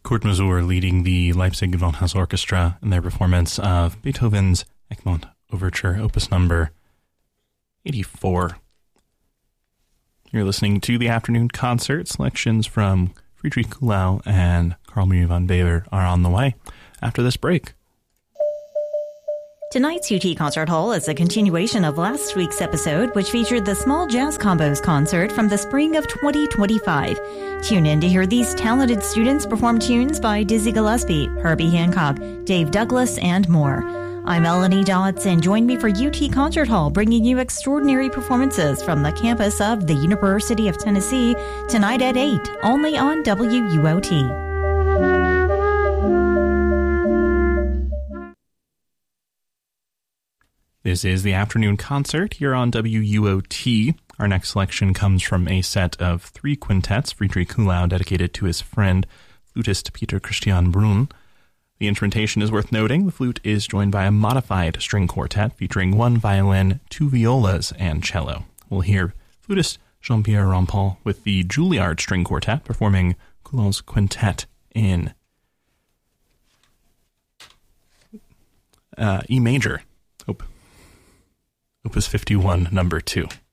Kurt Masur leading the Leipzig Gewandhaus Orchestra in their performance of Beethoven's Egmont Overture, opus number 84. You're listening to the afternoon concert. Selections from Friedrich Kuhlau and Carl Maria von Weber are on the way after this break. Tonight's UT Concert Hall is a continuation of last week's episode, which featured the Small Jazz Combos concert from the spring of 2025. Tune in to hear these talented students perform tunes by Dizzy Gillespie, Herbie Hancock, Dave Douglas, and more. I'm Melanie Dodds, and join me for UT Concert Hall, bringing you extraordinary performances from the campus of the University of Tennessee tonight at 8, only on WUOT. This is the afternoon concert here on WUOT. Our next selection comes from a set of 3 quintets, Friedrich Kuhlau, dedicated to his friend, flutist Peter Christian Brun. The instrumentation is worth noting. The flute is joined by a modified string quartet featuring 1 violin, 2 violas, and cello. We'll hear flutist Jean-Pierre Rampal with the Juilliard String Quartet performing Kuhlau's quintet in E major. Opus 51, number 2.